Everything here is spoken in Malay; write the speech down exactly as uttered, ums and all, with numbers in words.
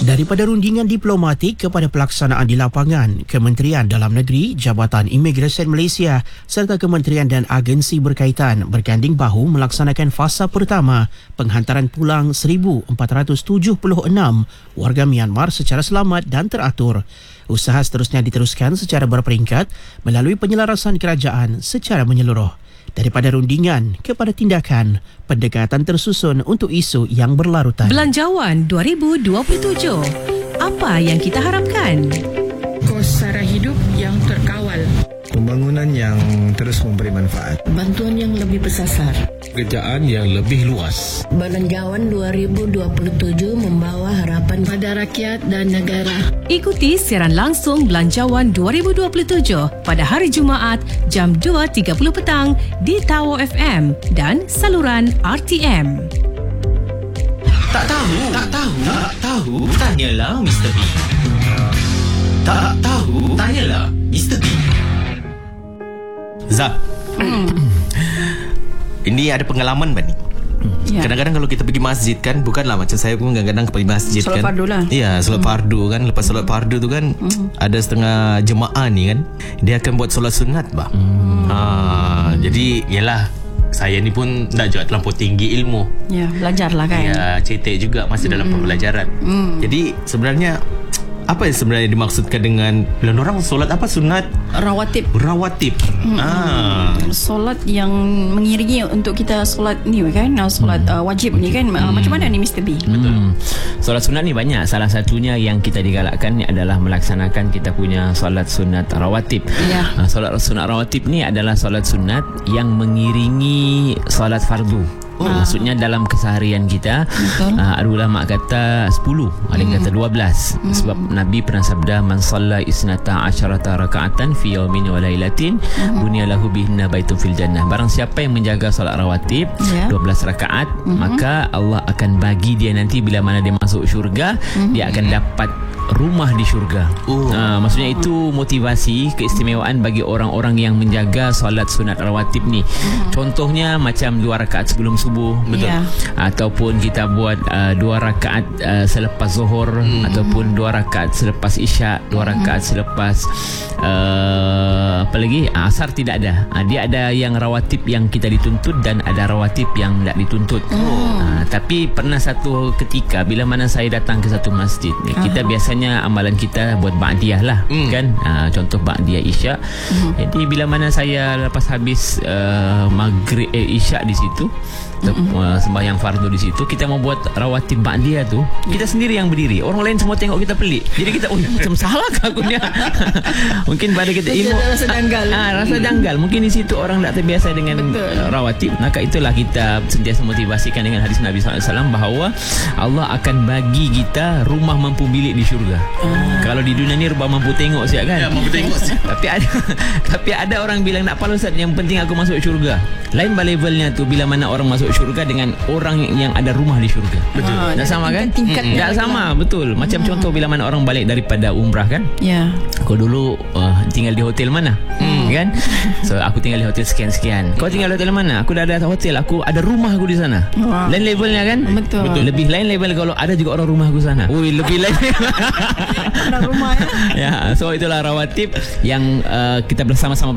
Daripada rundingan diplomatik kepada pelaksanaan di lapangan, Kementerian Dalam Negeri, Jabatan Imigresen Malaysia serta kementerian dan agensi berkaitan berganding bahu melaksanakan fasa pertama penghantaran pulang seribu empat ratus tujuh puluh enam warga Myanmar secara selamat dan teratur. Usaha seterusnya diteruskan secara berperingkat melalui penyelarasan kerajaan secara menyeluruh. Daripada rundingan kepada tindakan, pendekatan tersusun untuk isu yang berlarutan. Belanjawan dua ribu dua puluh tujuh. Apa yang kita harapkan? Kos sara hidup yang terkawal. Pembangunan yang terus memberi manfaat. Bantuan yang lebih bersasar. Pekerjaan yang lebih luas. Belanjawan dua ribu dua puluh tujuh membawa harapan pada rakyat dan negara. Ikuti siaran langsung Belanjawan dua ribu dua puluh tujuh pada hari Jumaat jam dua tiga puluh petang di Tower F M dan saluran R T M. Tak tahu? Tak tahu? Tak tahu? Tanyalah Mister B. Tak tahu? Tanyalah Mister B. Zah, hmm. ini ada pengalaman Bani. Ya. Kadang-kadang kalau kita pergi masjid kan, bukanlah macam saya pun kadang-kadang pergi masjid solat kan. Fardu lah. Iya, solat hmm. fardu kan. Lepas solat fardu tu kan, hmm. ada setengah jemaah ni kan, dia akan buat solat sunat bah. Hmm. Ha, jadi yalah, saya ni pun tak juga terlampau tinggi ilmu. Ya, belajarlah kan. Ya, cetek juga masih dalam hmm. pembelajaran. Hmm. Jadi sebenarnya apa yang sebenarnya dimaksudkan dengan bila orang solat apa sunat? Rawatib. Rawatib. Hmm. Ah. Solat yang mengiringi untuk kita solat ni kan, solat hmm. uh, wajib ni kan. Hmm. Macam mana ni Mister B? Betul. Hmm. Solat sunat ni banyak. Salah satunya yang kita digalakkan ni adalah melaksanakan kita punya solat sunat rawatib. Ya. Uh, solat sunat rawatib ni adalah solat sunat yang mengiringi solat fardu. Oh. Maksudnya dalam keseharian kita, uh, ada ulama kata sepuluh, ada yang kata dua belas. Hmm. Sebab Nabi pernah sabda, man shalla isnata asyarata raka'atan fi yawmin wa lailatin bunya lahu bihinna baitun fil jannah. Barang siapa yang menjaga solat rawatib yeah. dua belas rakaat, hmm. maka Allah akan bagi dia nanti bila mana dia masuk syurga, hmm. dia akan dapat rumah di syurga. Oh. Uh, maksudnya itu motivasi, keistimewaan bagi orang-orang yang menjaga solat sunat rawatib ni. Hmm. Contohnya macam dua rakaat sebelum subuh, betul. Yeah. Ataupun kita buat uh, dua rakaat uh, selepas zuhur, hmm. ataupun dua rakaat selepas isyak, dua rakaat hmm. selepas uh, apa lagi? Asar tidak ada. Uh, dia ada yang rawatib yang kita dituntut dan ada rawatib yang tidak dituntut. Oh. Uh, tapi pernah satu ketika bila mana saya datang ke satu masjid, uh-huh. kita biasanya amalan kita buat ba'diyah lah, mm. kan, uh, contoh ba'diyah isyak. Mm. Jadi bila mana saya lepas habis uh, maghrib eh, isyak di situ, uh, sembahyang fardu di situ, kita mau buat rawatib ba'diyah tu, kita sendiri yang berdiri, orang lain semua tengok kita pelik. Jadi kita, oh macam salah ke aku ni? Mungkin pada kita ilmu rasa janggal. Ah, rasa janggal. Mungkin di situ orang tak terbiasa dengan uh, rawatib. Maka itulah kita sentiasa motivasikan dengan hadis Nabi sallallahu alaihi wasallam bahawa Allah akan bagi kita rumah mampu bilik di syurga. Hmm. Kalau di dunia ni rubah mampu tengok siap kan? Ya, mampu tengok siap. Tapi ada tapi ada orang bilang tak apa Ustaz, yang penting aku masuk syurga. Lain bah levelnya tu bila mana orang masuk syurga dengan orang yang ada rumah di syurga. Betul. Ah, tak sama kan? Hmm. Tak sama, betul. Macam hmm. contoh bila mana orang balik daripada umrah kan? Ya. Kau dulu uh, tinggal di hotel mana? Hmm. Kan? So aku tinggal di hotel sekian-sekian. Kau tinggal di hotel mana? Aku dah ada hotel, aku ada rumah aku di sana. Wow. Lain levelnya kan? Betul. Betul. Lebih lain level kalau ada juga orang rumah aku sana. Ui, lebih lain. Orang rumah ya. Ya, so itulah rawatib yang uh, kita bersama-sama